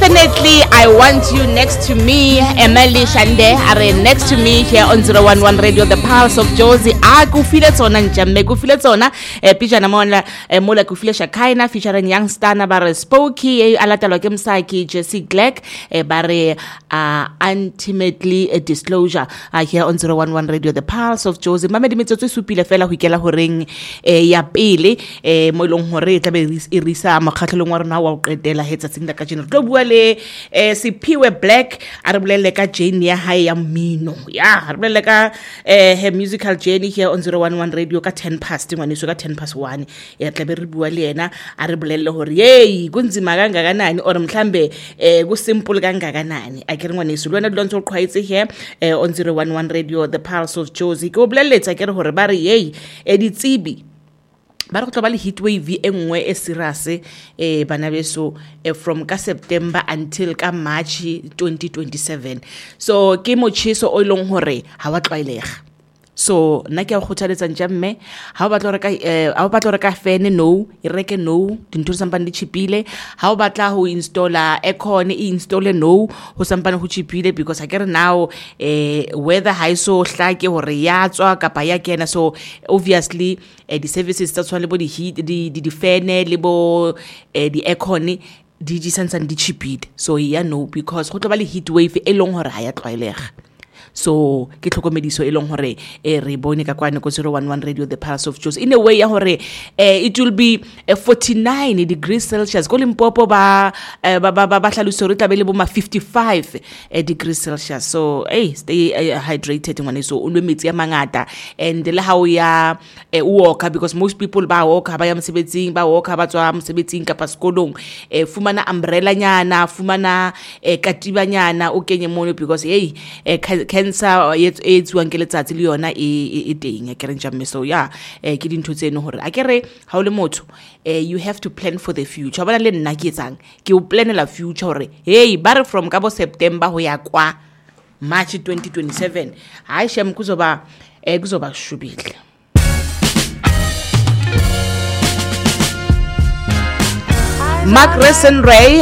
definitely I want you next to me. Emily Shande are next to me here on 011 Radio, the Pulse of Jozi. Kufile tsona njamme kufile tsona pijana mona mola kufile shakaina featuring young star na bare Spooky alatalwa ke msaki Jesse Black bare ultimately a disclosure here on 011 Radio, the Pulse of Jozi. Mamedi metsotso supile fela ho ikela horeng ya pele mo ilong hore tla be irisa makgatlhelong wa rona wa o qetela hetsa tsinda ka jeno tlo bua le Siphiwe Black a re bolelle ka journey ya hae ya mmino ya re bolelle ka her musical journey here on 011 Radio ka 10 past ngwaneso ka 10 past 1 ya tla be re bua le yena a re bolelle hore hey kunzima kangakanani or mhlambe ku simple kangakanani a ke re ngwaneso le wena dilo qhwaitse here on 011 Radio, the Pulse of Jozi. Go bolelletsa ke re hore ba re hey ditsebi ba re go tloba le heat wave e nngwe e serious bana beso from ka September until ka March 2027. So ke mochiso o ilong hore ha wa tlwaelega. So nna ke a khothaletsa njamme ha o batla re ka fan no e reke no dintho sampane di chipile ha o batla ho installa aircon install no ho sampane ho chipile because I get now weather high so hlake hore ya tswa kapa ya kena. So obviously the services tsa tswa le bo di heat di fan le bo di aircon di santsane di chipile. So ya no because go tloba le heat wave e long hore ha ya tlwaelega. So ke tlhokomediso e leng hore re bone ka kwane ko 011 Radio, the Pulse of Jozi, in a way ya hore it will be 49 degrees Celsius go Limpopo ba hlaloso re tabele bo ma 55 degrees Celsius. So stay hydrated ngwaneso o nwe metsi ya mangata and le ha o ya walk because most people ba walk ba ya mosebetsing ba walk ba tswa mosebetsing ka paskolong fumana umbrella nyana fumana katibanyana o kenye mono because cancer e tswang ke letsatsi le yona e teng ke re njamme. So ya ke dintho tseno hore a kere ha o le motho you have to plan for the future. Bana le nna ke etsang ke o planela future hore hey ba re from ka bo September ho ya kwa March 2027 ha shem kuzoba shubile. Mark Resenray